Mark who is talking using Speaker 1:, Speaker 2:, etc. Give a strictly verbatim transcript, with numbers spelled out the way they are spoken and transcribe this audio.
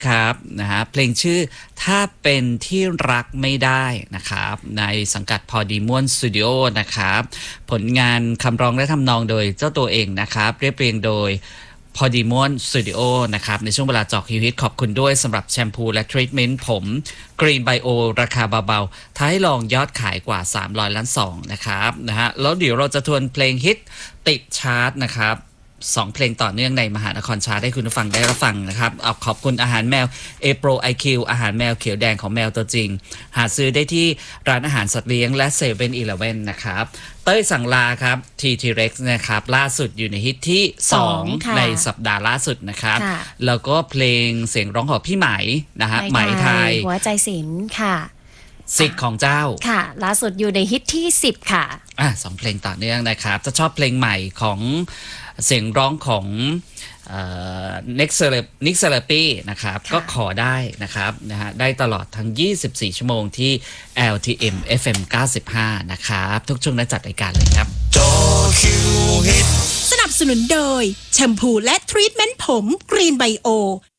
Speaker 1: ครับนะฮะเพลงชื่อถ้าเป็นที่รักไม่ได้นะครับในสังกัดพอดีม่วนสตูดิโอนะครับผลงานคำร้องและทำนองโดยเจ้าตัวเองนะครับเรียบเรียงโดยพอดีม่วนสตูดิโอนะครับในช่วงเวลาจอกฮิตขอบคุณด้วยสำหรับแชมพูและทรีทเมนต์ผมกรีนไบโอราคาเบาๆท้ายลองยอดขายกว่าสามร้อยล้านสองนะครับนะฮะแล้วเดี๋ยวเราจะทวนเพลงฮิตติดชาร์ตนะครับสองเพลงต่อเนื่องในมหานครชาร์ตให้คุณผู้ฟังได้รับฟังนะครับเอาขอบคุณอาหารแมว A Pro ไอ คิว อาหารแมวเขียวแดงของแมวตัวจริงหาซื้อได้ที่ร้านอาหารสัตว์เลี้ยงและ เซเว่น อีเลฟเว่น นะครับเต้ยสั่งลาครับ ที ที Rex นะครับล่าสุดอยู่ในฮิตที่สองในสัปดาห์ล่าสุดนะครับแล้วก็เพลงเสียงร้องของพี่ไหมนะฮะไหมไทย
Speaker 2: หัวใจศิลป์ค่ะ
Speaker 1: สิทธิ์ของเจ้า
Speaker 2: ค่ะล่าสุดอยู่ในฮิตที่สิบค่ะ
Speaker 1: อ่ะสองเพลงต่อเนื่องนะครับจะชอบเพลงใหม่ของเสียงร้องของนิกเซเลนิกเซเลปี้นะครับก็ขอได้นะครับนะฮะได้ตลอดทั้งยี่สิบสี่ชั่วโมงที่ แอล ที เอ็ม เอฟ เอ็ม เก้าสิบห้านะครับทุกช่วงนั้นจัดรายการเลยครับจอคิวฮิต
Speaker 3: สนับสนุนโดยแชมพูและทรีทเมนต์ผมกรีนไบโอ